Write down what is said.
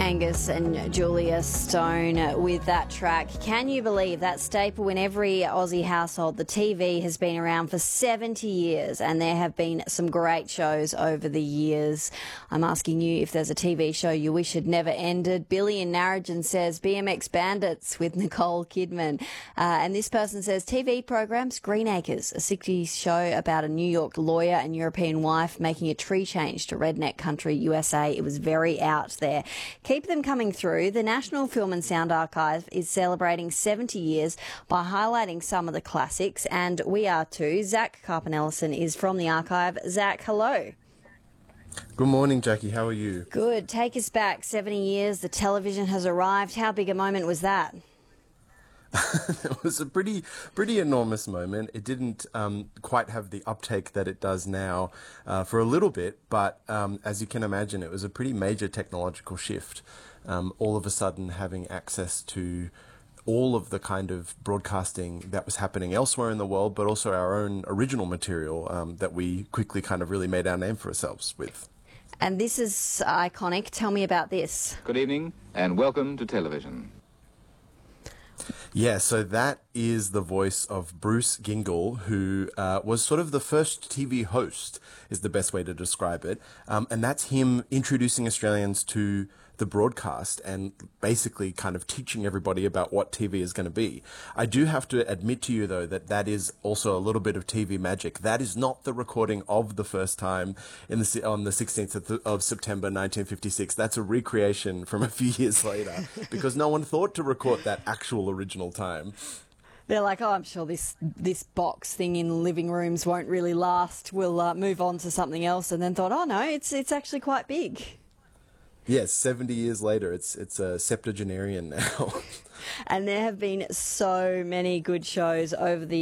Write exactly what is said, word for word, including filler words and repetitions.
Angus and Julia Stone with that track. Can you believe that staple in every Aussie household? The T V has been around for seventy years and there have been some great shows over the years. I'm asking you if there's a T V show you wish had never ended. Billy in Narrogin says B M X Bandits with Nicole Kidman. Uh, and this person says T V programs, Green Acres, a sixties show about a New York lawyer and European wife making a tree change to redneck country U S A. It was very out there. Keep them coming through. The National Film and Sound Archive is celebrating seventy years by highlighting some of the classics, and we are too. Zach Carpenter-Ellison is from the archive. Zach, hello. Good morning, Jackie. How are you? Good. Take us back seventy years. The television has arrived. How big a moment was that? It was a pretty, pretty enormous moment. It didn't um, quite have the uptake that it does now uh, for a little bit, but um, as you can imagine, it was a pretty major technological shift. Um, all of a sudden, having access to all of the kind of broadcasting that was happening elsewhere in the world, but also our own original material um, that we quickly kind of really made our name for ourselves with. And this is iconic. Tell me about this. Good evening and welcome to television. Yeah, so that is the voice of Bruce Gingle, who uh, was sort of the first T V host, is the best way to describe it. Um, and that's him introducing Australians to the broadcast and basically kind of teaching everybody about what T V is going to be. I do have to admit to you, though, that that is also a little bit of T V magic. That is not the recording of the first time in the on the sixteenth of September nineteen fifty-six. That's a recreation from a few years later because no one thought to record that actual original time. They're like, oh, I'm sure this this box thing in living rooms won't really last. We'll uh, move on to something else, and then thought, oh no, it's it's actually quite big. Yes, seventy years later, it's it's a septuagenarian now. And there have been so many good shows over the